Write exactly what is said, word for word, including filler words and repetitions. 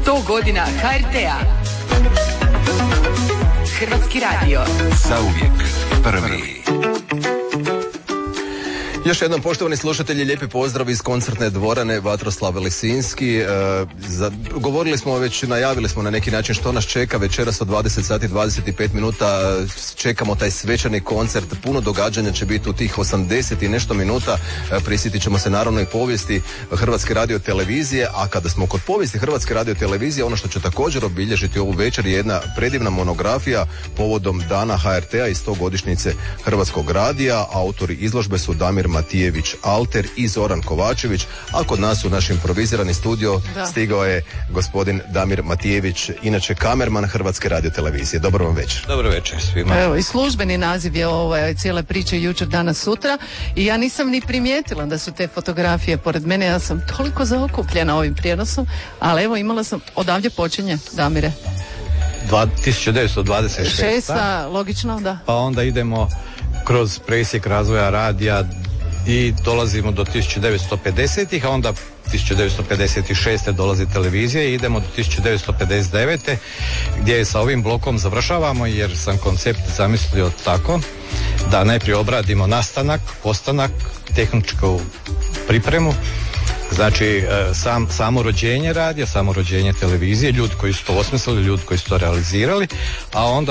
sto godina ha er te-a. Hrvatski radio. Zauvijek prvi. Još jednom, poštovani slušatelji, lijepi pozdrav iz koncertne dvorane Vatroslav Lisinski. E, za, govorili smo već, najavili smo na neki način što nas čeka večeras od dvadeset sati i dvadeset pet minuta. Čekamo taj svečani koncert, puno događanja će biti u tih osamdeset i nešto minuta. E, prisjetit ćemo se naravno i povijesti Hrvatske radiotelevizije, a kada smo kod povijesti Hrvatske radiotelevizije, ono što će također obilježiti ovu večer je jedna predivna monografija povodom dana ha er te-a i sto godišnjice Hrvatskog radija. Autori izložbe su Damir Matijević Alter i Zoran Kovačević, a kod nas u naš improvizirani studio da. stigao je gospodin Damir Matijević, inače kamerman Hrvatske radiotelevizije. Dobro vam večer. Dobro večer svima. Evo, i službeni naziv je ovaj, cijele priče jučer, danas, sutra, i ja nisam ni primijetila da su te fotografije pored mene. Ja sam toliko zaokupljena ovim prijenosom, ali evo, imala sam, odavdje počinje, Damire. tisuću devetsto dvadeset šesta. Šesta, logično, da. Pa onda idemo kroz presjek razvoja radija i dolazimo do tisuću devetsto pedesetih, a onda tisuću devetsto pedeset šeste dolazi televizija i idemo do tisuću devetsto pedeset devete gdje sa ovim blokom završavamo, jer sam koncept zamislio tako da najprije obradimo nastanak, postanak, tehničku pripremu, znači sam, samo rođenje radija, samo rođenje televizije, ljudi koji su to osmislili, ljudi koji su to realizirali, a onda